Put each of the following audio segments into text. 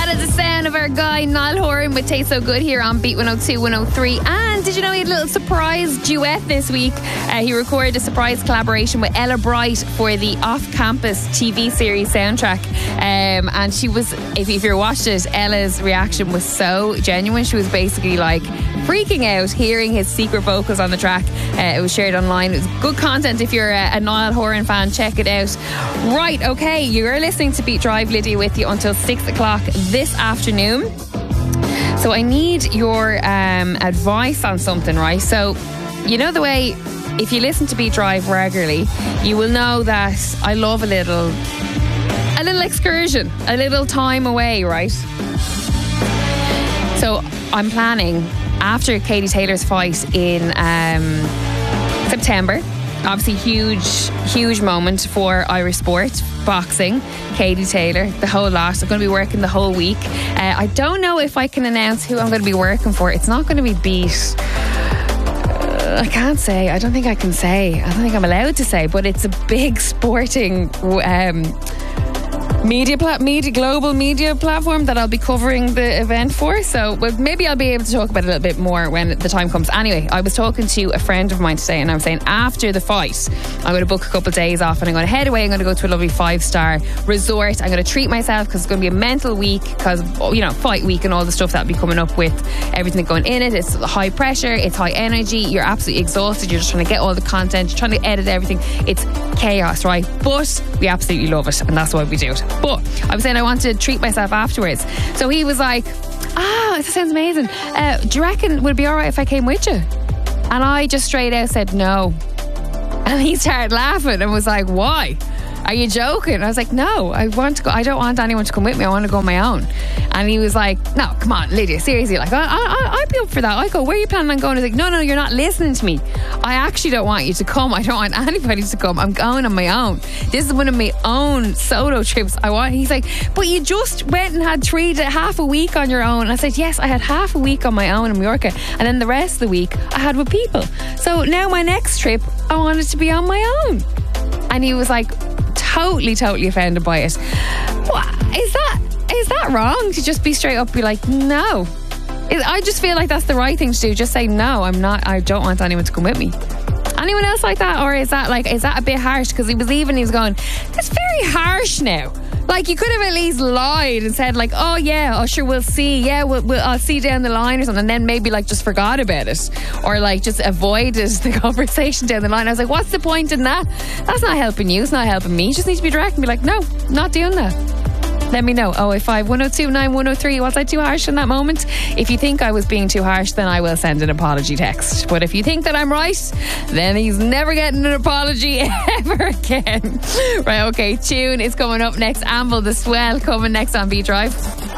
That is the sound of our guy Niall Horan with Taste So Good here on Beat 102, 103. And did you know he had a little surprise duet this week? He recorded a surprise collaboration with Ella Bright for the Off-Campus TV series soundtrack. And she was, if you watched it, Ella's reaction was so genuine. She was basically like freaking out hearing his secret vocals on the track. It was shared online. It was good content. If you're a Niall Horan fan, check it out. Right, okay, you're listening to Beat Drive. Lydia with you until 6 o'clock this afternoon. So I need your advice on something, right? So, you know the way, if you listen to Beat Drive regularly, you will know that I love a little excursion, a little time away, right? So I'm planning, after Katie Taylor's fight in September, obviously huge moment for Irish sport, boxing, Katie Taylor, the whole lot. I'm going to be working the whole week. I don't know if I can announce who I'm going to be working for. It's not going to be Beat. I can't say. I don't think I can say. I don't think I'm allowed to say, but it's a big sporting global media platform that I'll be covering the event for. So maybe I'll be able to talk about it a little bit more when the time comes. Anyway, I was talking to a friend of mine today, and I was saying after the fight, I'm going to book a couple of days off and I'm going to head away. I'm going to go to a lovely 5-star resort. I'm going to treat myself because it's going to be a mental week, because, you know, fight week and all the stuff that'll be coming up with everything going in it. It's high pressure, it's high energy, you're absolutely exhausted, you're just trying to get all the content, you're trying to edit everything. It's chaos, right? But we absolutely love it, and that's why we do it. But I was saying I want to treat myself afterwards. So he was like, that sounds amazing. Do you reckon would it be alright if I came with you? And I just straight out said no. And he started laughing and was like, why? Are you joking? I was like, no, I want to go. I don't want anyone to come with me. I want to go on my own. And he was like, no, come on, Lydia, seriously, like I'd be up for that. I go, where are you planning on going? He's like, no, you're not listening to me. I actually don't want you to come. I don't want anybody to come. I'm going on my own. This is one of my own solo trips. He's like, but you just went and had half a week on your own. And I said, yes, I had half a week on my own in Mallorca, and then the rest of the week I had with people. So now my next trip, I wanted to be on my own. And he was like, totally offended by it. What is that wrong to just be straight up, be like, no? I just feel like that's the right thing to do. Just say no, I don't want anyone to come with me. Anyone else like that? Or is that a bit harsh? Because he was going, that's very harsh now. Like, you could have at least lied and said like, oh yeah, oh sure, we'll see. Yeah, I'll see down the line or something. And then maybe like just forgot about it. Or like just avoided the conversation down the line. I was like, what's the point in that? That's not helping you. It's not helping me. You just need to be direct and be like, no, not doing that. Let me know. 085 102 9103. Was I too harsh in that moment? If you think I was being too harsh, then I will send an apology text. But if you think that I'm right, then he's never getting an apology ever again. Right, okay. Tune is coming up next. Anvil the Swell coming next on Beat Drive.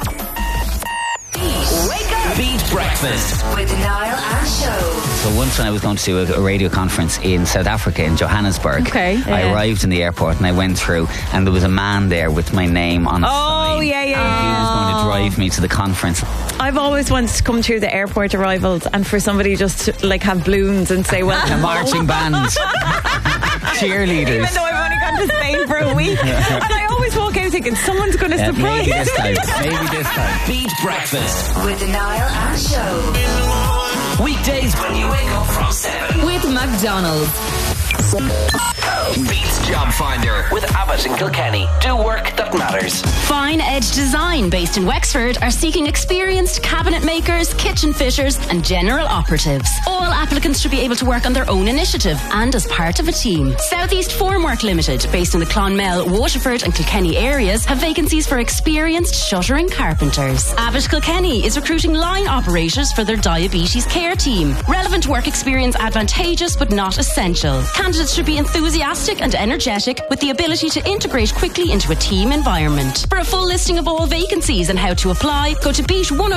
Wake up! Beat Breakfast with Niall and Show. So once when I was going to do a radio conference in South Africa, in Johannesburg, I arrived in the airport and I went through, and there was a man there with my name on the sign. Oh, yeah. He was going to drive me to the conference. I've always wanted to come through the airport arrivals and for somebody just to like have balloons and say welcome. A marching band. Cheerleaders. Even though I've only gone to Spain for a week. And I always walk out thinking someone's going to surprise me. Maybe this time. Beat Breakfast with Niall and Show. Weekdays when you wake up from 7 with McDonald's. Beats Job Finder with Abbott and Kilkenny. Do work that matters. Fine Edge Design, based in Wexford, are seeking experienced cabinet makers, kitchen fitters and general operatives. All applicants should be able to work on their own initiative and as part of a team. Southeast Formwork Limited, based in the Clonmel, Waterford and Kilkenny areas, have vacancies for experienced shuttering carpenters. Abbott Kilkenny is recruiting line operators for their diabetes care team. Relevant work experience advantageous but not essential. Candidates should be enthusiastic and energetic with the ability to integrate quickly into a team environment. For a full listing of all vacancies and how to apply, go to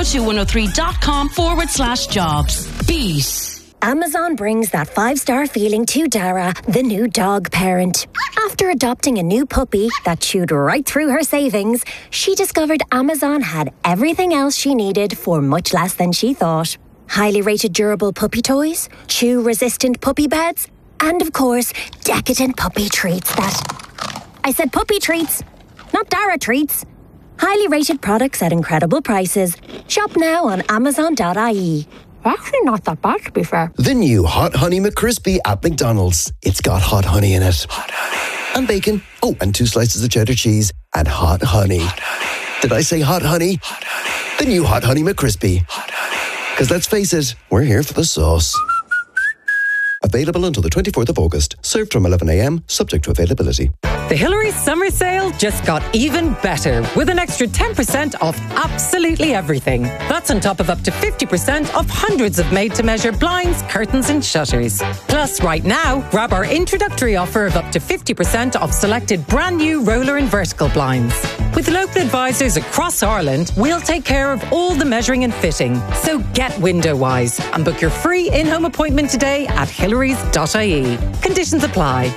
beat102103.com/jobs. Beat. Amazon brings that 5-star feeling to Dara, the new dog parent. After adopting a new puppy that chewed right through her savings, she discovered Amazon had everything else she needed for much less than she thought. Highly rated durable puppy toys, chew-resistant puppy beds, and of course, decadent puppy treats that... I said puppy treats, not Dara treats. Highly rated products at incredible prices. Shop now on Amazon.ie. Actually not that bad, to be fair. The new Hot Honey McCrispy at McDonald's. It's got hot honey in it. Hot honey. And bacon. Oh, and 2 slices of cheddar cheese. And hot honey. Hot honey. Did I say hot honey? Hot honey. The new Hot Honey McCrispy. Hot honey. Because let's face it, we're here for the sauce. Available until the 24th of August. Served from 11 a.m, subject to availability. The Hillary's summer sale just got even better with an extra 10% off absolutely everything. That's on top of up to 50% off hundreds of made-to-measure blinds, curtains and shutters. Plus, right now, grab our introductory offer of up to 50% off selected brand new roller and vertical blinds. With local advisors across Ireland, we'll take care of all the measuring and fitting. So get window wise and book your free in-home appointment today at hillarys.ie. Conditions apply.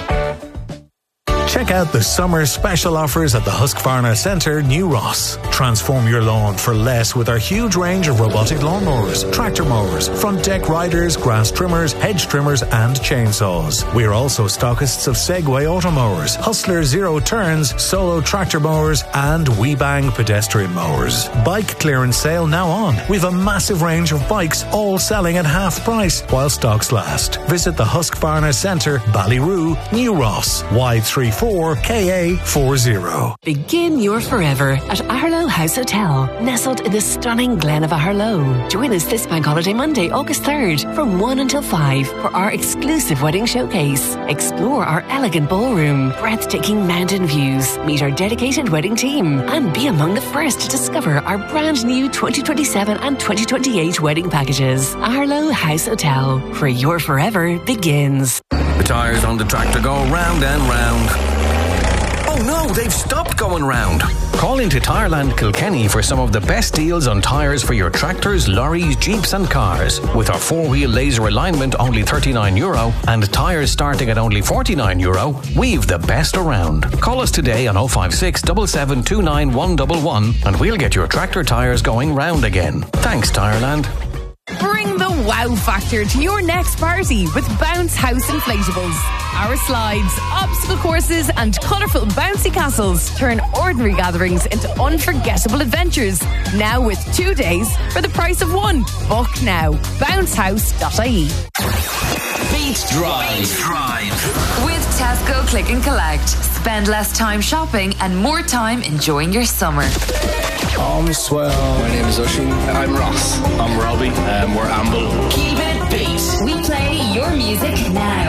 Check out the summer special offers at the Husqvarna Centre, New Ross. Transform your lawn for less with our huge range of robotic lawnmowers, tractor mowers, front deck riders, grass trimmers, hedge trimmers and chainsaws. We're also stockists of Segway automowers, Hustler Zero Turns, Solo tractor mowers and WeBang pedestrian mowers. Bike clearance sale now on. We've a massive range of bikes all selling at half price while stocks last. Visit the Husqvarna Centre, Ballyroo, New Ross, Y34 KA40. Begin your forever at Aherlow House Hotel, nestled in the stunning Glen of Aherlow. Join us this Bank Holiday Monday, August 3rd, from 1 until 5 for our exclusive wedding showcase. Explore our elegant ballroom, breathtaking mountain views, meet our dedicated wedding team, and be among the first to discover our brand new 2027 and 2028 wedding packages. Aherlow House Hotel, where your forever begins. The tyres on the tractor go round and round. Oh no, they've stopped going round. Call into Tyreland Kilkenny for some of the best deals on tyres for your tractors, lorries, jeeps and cars. With our 4-wheel laser alignment only €39 and tyres starting at only €49, we've the best around. Call us today on 056 7729 111 and we'll get your tractor tyres going round again. Thanks Tyreland. Bring the wow factor to your next party with Bounce House Inflatables. Our slides, obstacle courses and colourful bouncy castles turn ordinary gatherings into unforgettable adventures. Now with 2 days for the price of one. Book now. Bouncehouse.ie. Beat Drive. With Tesco Click and Collect. Spend less time shopping and more time enjoying your summer. I'm Swell. My name is Oisin. I'm Ross. I'm Robbie. We're Amble. Keep it beat. We play your music now.